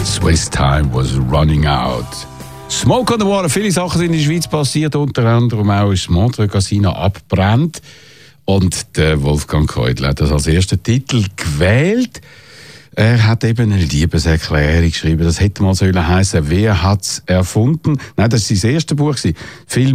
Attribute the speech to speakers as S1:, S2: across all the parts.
S1: Swiss time was running out. Smoke on the Water. Viele Sachen sind in der Schweiz passiert, unter anderem auch ist das Montreux Casino abbrennt. Und der Wolfgang Keudel hat das als ersten Titel gewählt. Er hat eben eine Liebeserklärung geschrieben. Das hätte mal sollen heissen, wer hat's erfunden? Nein, das war sein erstes Buch. Viel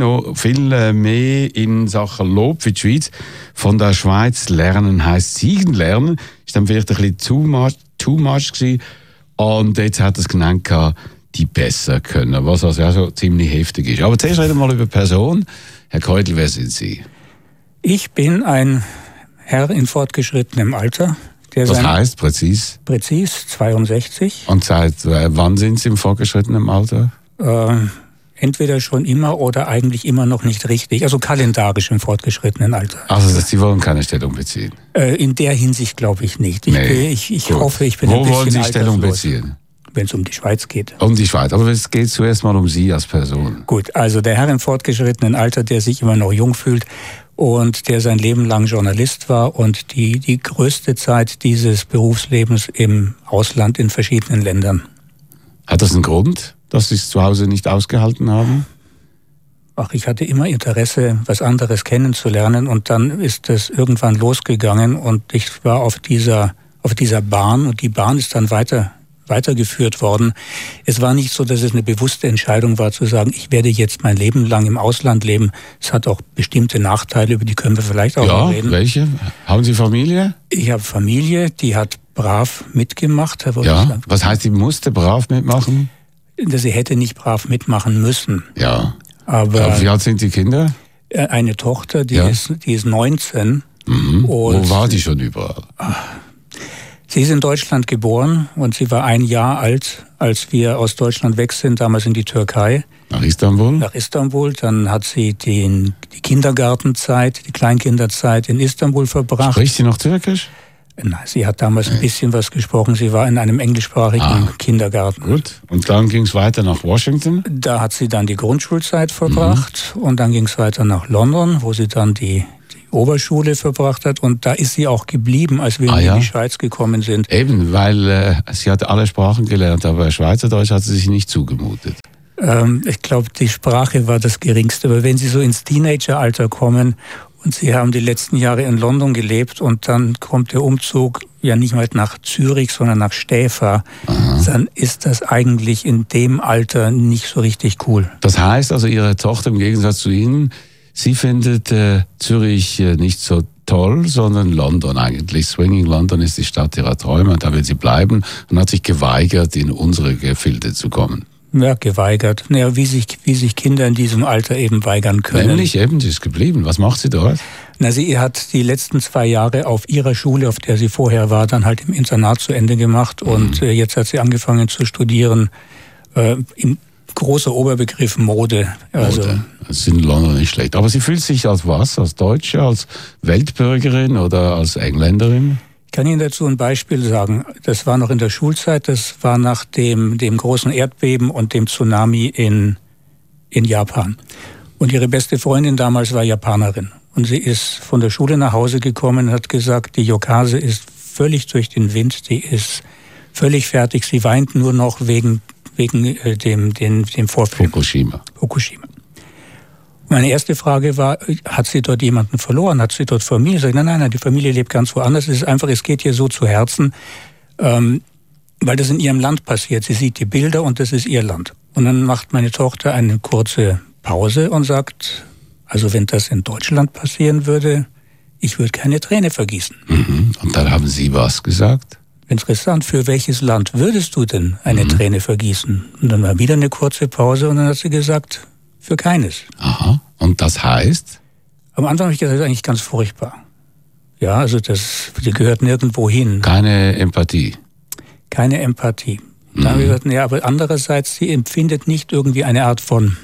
S1: mehr in Sachen Lob für die Schweiz. Von der Schweiz lernen heisst Siegen lernen. Ist dann vielleicht ein bisschen too much gewesen. Und jetzt hat er es genannt, die besser können. Was also auch so ziemlich heftig ist. Aber zuerst reden wir mal über Person. Herr Keudel, wer sind Sie?
S2: Ich bin ein Herr in fortgeschrittenem Alter.
S1: Was heisst präzis?
S2: Präzis, 62.
S1: Und seit wann sind Sie im fortgeschrittenen Alter?
S2: Entweder schon immer oder eigentlich immer noch nicht richtig. Also kalendarisch im fortgeschrittenen Alter.
S1: Also Sie wollen keine Stellung beziehen?
S2: In der Hinsicht glaube ich nicht. Ich hoffe, ich bin
S1: ein bisschen
S2: alterslos.
S1: Wo wollen Sie Stellung beziehen?
S2: Wenn es um die Schweiz geht.
S1: Um die Schweiz, aber es geht zuerst mal um Sie als Person.
S2: Gut, also der Herr im fortgeschrittenen Alter, der sich immer noch jung fühlt und der sein Leben lang Journalist war und die größte Zeit dieses Berufslebens im Ausland in verschiedenen Ländern.
S1: Hat das einen Grund, dass Sie es zu Hause nicht ausgehalten haben?
S2: Ach, ich hatte immer Interesse, was anderes kennenzulernen und dann ist es irgendwann losgegangen und ich war auf dieser Bahn und die Bahn ist dann weitergeführt worden. Es war nicht so, dass es eine bewusste Entscheidung war, zu sagen, ich werde jetzt mein Leben lang im Ausland leben. Es hat auch bestimmte Nachteile, über die können wir vielleicht auch noch reden.
S1: Ja, welche? Haben Sie Familie?
S2: Ich habe Familie, die hat brav mitgemacht.
S1: Ja, was heißt, sie musste brav mitmachen?
S2: Sie hätte nicht brav mitmachen müssen.
S1: Ja.
S2: Aber
S1: wie alt sind die Kinder?
S2: Eine Tochter, die ist 19.
S1: Mhm. Wo war die schon überall?
S2: Sie ist in Deutschland geboren und sie war 1 Jahr alt, als wir aus Deutschland weg sind, damals in die Türkei.
S1: Nach Istanbul?
S2: Nach Istanbul. Dann hat sie die Kindergartenzeit, die Kleinkinderzeit in Istanbul verbracht.
S1: Spricht sie noch Türkisch?
S2: Nein, sie hat damals ein bisschen was gesprochen. Sie war in einem englischsprachigen Kindergarten.
S1: Gut. Und dann ging es weiter nach Washington?
S2: Da hat sie dann die Grundschulzeit verbracht. Und dann ging es weiter nach London, wo sie dann die Oberschule verbracht hat und da ist sie auch geblieben, als wir in die Schweiz gekommen sind.
S1: Eben, weil sie hat alle Sprachen gelernt, aber Schweizerdeutsch hat sie sich nicht zugemutet.
S2: Ich glaube, die Sprache war das Geringste, aber wenn Sie so ins Teenageralter kommen und Sie haben die letzten Jahre in London gelebt und dann kommt der Umzug ja nicht mal nach Zürich, sondern nach Stäfa, dann ist das eigentlich in dem Alter nicht so richtig cool.
S1: Das heißt also, Ihre Tochter im Gegensatz zu Ihnen, sie findet Zürich nicht so toll, sondern London eigentlich. Swinging London ist die Stadt ihrer Träume und da will sie bleiben und hat sich geweigert, in unsere Gefilde zu kommen.
S2: Ja, geweigert. Naja, wie sich Kinder in diesem Alter eben weigern können.
S1: Nämlich eben, sie ist geblieben. Was macht sie dort?
S2: Na, sie hat die letzten 2 Jahre auf ihrer Schule, auf der sie vorher war, dann halt im Internat zu Ende gemacht und jetzt hat sie angefangen zu studieren im großer Oberbegriff Mode. Also
S1: das ist in London nicht schlecht. Aber sie fühlt sich als was? Als Deutsche, als Weltbürgerin oder als Engländerin?
S2: Ich kann Ihnen dazu ein Beispiel sagen. Das war noch in der Schulzeit. Das war nach dem großen Erdbeben und dem Tsunami in Japan. Und ihre beste Freundin damals war Japanerin. Und sie ist von der Schule nach Hause gekommen und hat gesagt, die Yokase ist völlig durch den Wind. Die ist völlig fertig. Sie weint nur noch wegen dem Vorfall.
S1: Fukushima.
S2: Meine erste Frage war, hat sie dort jemanden verloren? Hat sie dort Familie? Ich sage, nein, die Familie lebt ganz woanders. Es ist einfach, es geht ihr so zu Herzen, weil das in ihrem Land passiert. Sie sieht die Bilder und das ist ihr Land. Und dann macht meine Tochter eine kurze Pause und sagt, also wenn das in Deutschland passieren würde, ich würde keine Träne vergießen.
S1: Und dann haben Sie was gesagt?
S2: Interessant, für welches Land würdest du denn eine Träne vergießen? Und dann war wieder eine kurze Pause und dann hat sie gesagt, für keines.
S1: Aha, und das heißt?
S2: Am Anfang habe ich gesagt, das ist eigentlich ganz furchtbar. Ja, also die gehört nirgendwo hin.
S1: Keine Empathie.
S2: Keine Empathie. Da habe ich gesagt, ja, aber andererseits, sie empfindet nicht irgendwie eine Art von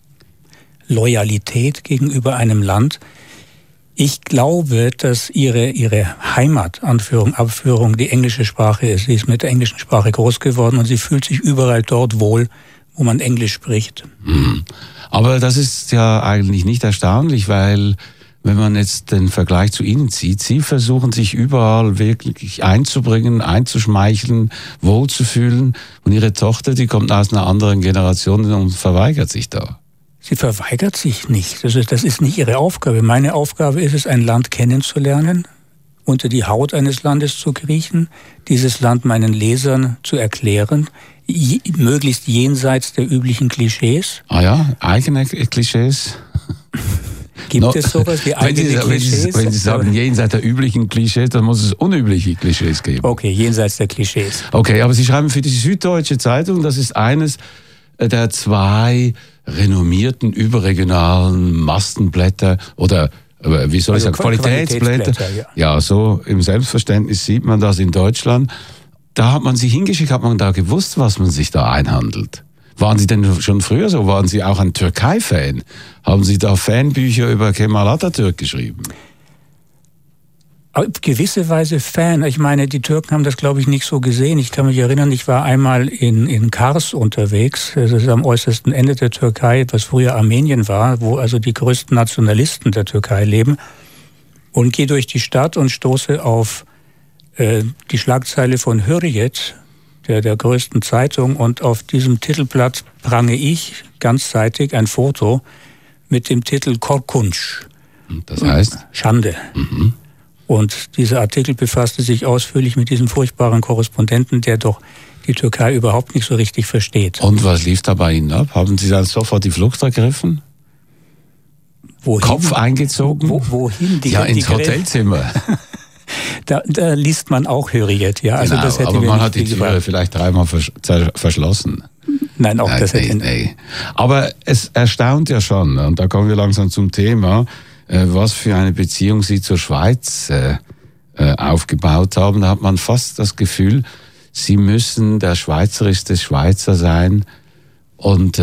S2: Loyalität gegenüber einem Land. Ich glaube, dass ihre Heimat, Anführung, Abführung, die englische Sprache ist. Sie ist mit der englischen Sprache groß geworden und sie fühlt sich überall dort wohl, wo man Englisch spricht.
S1: Aber das ist ja eigentlich nicht erstaunlich, weil wenn man jetzt den Vergleich zu Ihnen zieht, Sie versuchen sich überall wirklich einzubringen, einzuschmeicheln, wohlzufühlen. Und Ihre Tochter, die kommt aus einer anderen Generation und verweigert sich da.
S2: Sie verweigert sich nicht. Das ist nicht ihre Aufgabe. Meine Aufgabe ist es, ein Land kennenzulernen, unter die Haut eines Landes zu kriechen, dieses Land meinen Lesern zu erklären, möglichst jenseits der üblichen Klischees.
S1: Ah ja, eigene Klischees?
S2: Gibt es sowas wie eigene Klischees?
S1: Wenn Sie sagen, jenseits der üblichen Klischees, dann muss es unübliche Klischees geben.
S2: Okay, jenseits der Klischees.
S1: Okay, aber Sie schreiben für die Süddeutsche Zeitung, das ist eines der 2 renommierten überregionalen Mastenblätter oder wie soll ich sagen, Qualitätsblätter. Ja, so im Selbstverständnis sieht man das in Deutschland. Da hat man Sie hingeschickt, hat man da gewusst, was man sich da einhandelt? Waren Sie denn schon früher so? Waren Sie auch ein Türkei-Fan? Haben Sie da Fanbücher über Kemal Atatürk geschrieben?
S2: Auf gewisse Weise Fan. Ich meine, die Türken haben das, glaube ich, nicht so gesehen. Ich kann mich erinnern, ich war einmal in Kars unterwegs. Das ist am äußersten Ende der Türkei, was früher Armenien war, wo also die größten Nationalisten der Türkei leben. Und gehe durch die Stadt und stoße auf die Schlagzeile von Hürriyet, der größten Zeitung. Und auf diesem Titelblatt prange ich ganzzeitig ein Foto mit dem Titel Korkunç.
S1: Das heißt?
S2: Schande. Mhm. Und dieser Artikel befasste sich ausführlich mit diesem furchtbaren Korrespondenten, der doch die Türkei überhaupt nicht so richtig versteht.
S1: Und was lief da bei Ihnen ab? Haben Sie dann sofort die Flucht ergriffen?
S2: Wohin?
S1: Kopf eingezogen?
S2: Wohin?
S1: Ins Hotelzimmer.
S2: Da liest man auch Hürriyet, ja. Also
S1: genau,
S2: das hätte
S1: aber man hat die
S2: Türe
S1: Türe vielleicht 3-mal verschlossen.
S2: Nein, auch das hätte...
S1: Nee. Aber es erstaunt ja schon, und da kommen wir langsam zum Thema, was für eine Beziehung Sie zur Schweiz aufgebaut haben. Da hat man fast das Gefühl, Sie müssen der Schweizerischste Schweizer sein und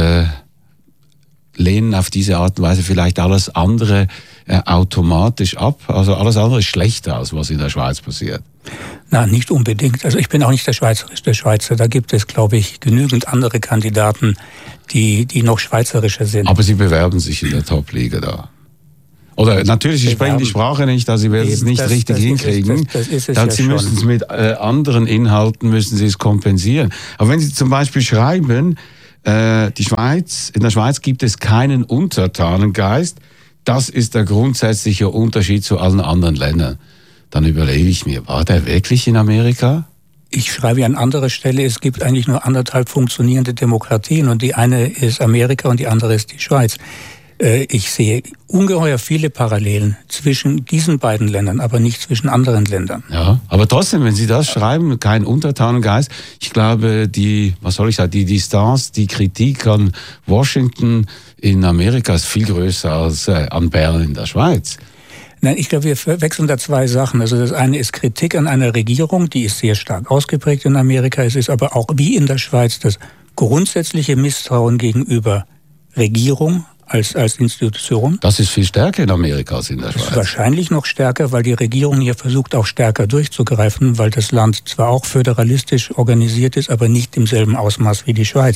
S1: lehnen auf diese Art und Weise vielleicht alles andere automatisch ab. Also alles andere ist schlechter, als was in der Schweiz passiert.
S2: Na, nicht unbedingt. Also ich bin auch nicht der schweizerischste Schweizer. Da gibt es, glaube ich, genügend andere Kandidaten, die noch schweizerischer sind.
S1: Aber Sie bewerben sich in der Top-Liga da. Oder natürlich, Sie sprechen die Sprache nicht, also Sie werden es nicht richtig hinkriegen.
S2: Das ist es
S1: dann
S2: ja
S1: Sie
S2: schon.
S1: müssen es mit anderen Inhalten müssen Sie es kompensieren. Aber wenn Sie zum Beispiel schreiben, in der Schweiz gibt es keinen Untertanengeist, das ist der grundsätzliche Unterschied zu allen anderen Ländern. Dann überlege ich mir, war der wirklich in Amerika?
S2: Ich schreibe an anderer Stelle, es gibt eigentlich nur 1,5 funktionierende Demokratien und die eine ist Amerika und die andere ist die Schweiz. Ich sehe ungeheuer viele Parallelen zwischen diesen beiden Ländern, aber nicht zwischen anderen Ländern.
S1: Ja, aber trotzdem, wenn Sie das schreiben, kein Untertanengeist, ich glaube, die Distanz, die Kritik an Washington in Amerika ist viel größer als an Bern in der Schweiz.
S2: Nein, ich glaube, wir verwechseln da 2 Sachen. Also das eine ist Kritik an einer Regierung, die ist sehr stark ausgeprägt in Amerika. Es ist aber auch wie in der Schweiz das grundsätzliche Misstrauen gegenüber Regierung als Institution.
S1: Das ist viel stärker in Amerika als in der Schweiz.
S2: Wahrscheinlich noch stärker, weil die Regierung hier versucht, auch stärker durchzugreifen, weil das Land zwar auch föderalistisch organisiert ist, aber nicht im selben Ausmaß wie die Schweiz.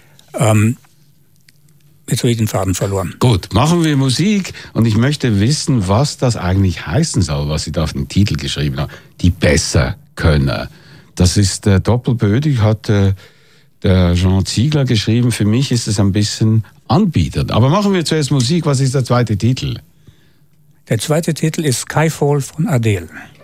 S2: Jetzt habe ich den Faden verloren.
S1: Gut, machen wir Musik und ich möchte wissen, was das eigentlich heißen soll, was Sie da auf den Titel geschrieben haben. Die Besserkönner. Das ist doppelbödig, hat der Jean Ziegler geschrieben. Für mich ist es ein bisschen anbietend. Aber machen wir zuerst Musik. Was ist der zweite Titel?
S2: Der zweite Titel ist Skyfall von Adele.